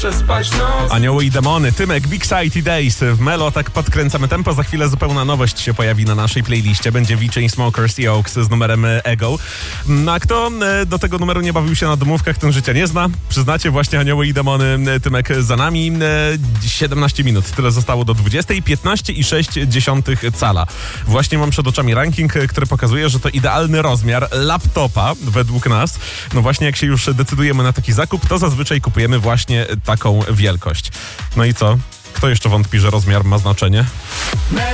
Przespać noc. Anioły i demony, Tymek, Big Sighty Days w Melo, tak podkręcamy tempo. Za chwilę zupełna nowość się pojawi na naszej playliście. Będzie Chainsmokers i Oaks z numerem Ego. A kto do tego numeru nie bawił się na domówkach, ten życia nie zna. Przyznacie, właśnie Anioły i demony, Tymek za nami. 17 minut, tyle zostało do 20. 15,6 cala. Właśnie mam przed oczami ranking, który pokazuje, że to idealny rozmiar laptopa według nas. No właśnie, jak się już decydujemy na taki zakup, to zazwyczaj kupujemy właśnie taką wielkość. No i co? Kto jeszcze wątpi, że rozmiar ma znaczenie?